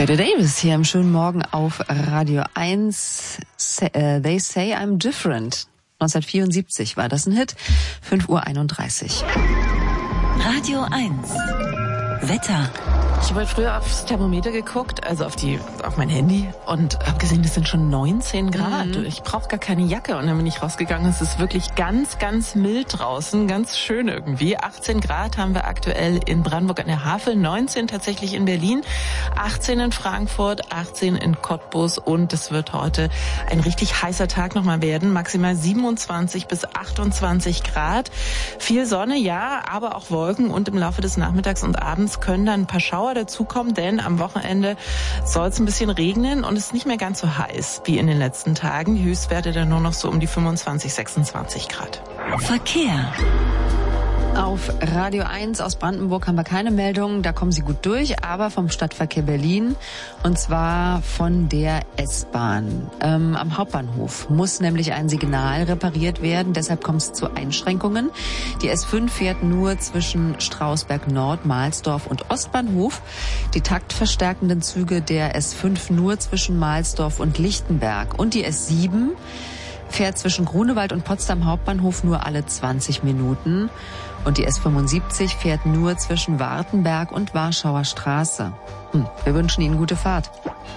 Bette Davis hier im schönen Morgen auf Radio 1. They Say I'm Different. 1974 war das ein Hit. 5:31 Uhr. Radio 1. Wetter. Ich habe früher aufs Thermometer geguckt, also auf mein Handy, und habe gesehen, das sind schon 19 Grad. Ich brauche gar keine Jacke, und dann bin ich rausgegangen. Es ist wirklich ganz, ganz mild draußen, ganz schön irgendwie. 18 Grad haben wir aktuell in Brandenburg an der Havel, 19 tatsächlich in Berlin, 18 in Frankfurt, 18 in Cottbus, und es wird heute ein richtig heißer Tag nochmal werden. Maximal 27 bis 28 Grad. Viel Sonne, ja, aber auch Wolken, und im Laufe des Nachmittags und Abends können dann ein paar Schauer dazukommen, denn am Wochenende soll es ein bisschen regnen und es ist nicht mehr ganz so heiß wie in den letzten Tagen. Die Höchstwerte dann nur noch so um die 25, 26 Grad. Verkehr. Auf Radio 1 aus Brandenburg haben wir keine Meldungen, da kommen Sie gut durch, aber vom Stadtverkehr Berlin, und zwar von der S-Bahn. Am Hauptbahnhof muss nämlich ein Signal repariert werden, deshalb kommt es zu Einschränkungen. Die S5 fährt nur zwischen Strausberg Nord, Mahlsdorf und Ostbahnhof. Die taktverstärkenden Züge der S5 nur zwischen Mahlsdorf und Lichtenberg. Und die S7 fährt zwischen Grunewald und Potsdam Hauptbahnhof nur alle 20 Minuten. Und die S75 fährt nur zwischen Wartenberg und Warschauer Straße. Wir wünschen Ihnen gute Fahrt.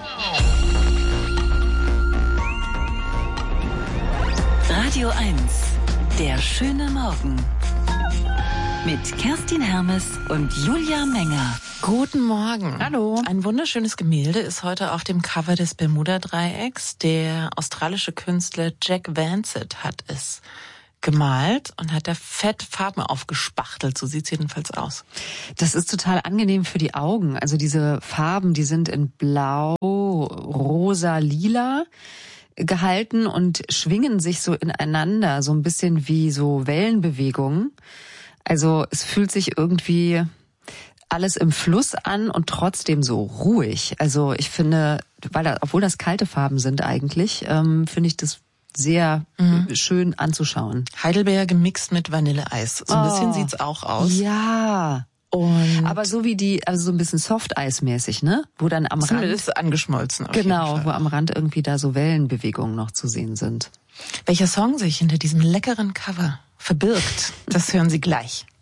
Radio 1. Der schöne Morgen. Mit Kerstin Hermes und Julia Menger. Guten Morgen. Hallo. Ein wunderschönes Gemälde ist heute auf dem Cover des Bermuda-Dreiecks. Der australische Künstler Jack Vansett hat es gemalt und hat da fett Farben aufgespachtelt. So sieht's jedenfalls aus. Das ist total angenehm für die Augen. Also diese Farben, die sind in Blau, Rosa, Lila gehalten und schwingen sich so ineinander, so ein bisschen wie so Wellenbewegungen. Also es fühlt sich irgendwie alles im Fluss an und trotzdem so ruhig. Also ich finde, obwohl das kalte Farben sind eigentlich, finde ich das sehr schön anzuschauen. Heidelbeer gemixt mit Vanilleeis. So ein bisschen sieht's auch aus. Ja. Aber so wie also so ein bisschen Softeis-mäßig, ne? Wo dann am Rand ist angeschmolzen. Genau, wo am Rand irgendwie da so Wellenbewegungen noch zu sehen sind. Welcher Song sich hinter diesem leckeren Cover verbirgt, das hören Sie gleich.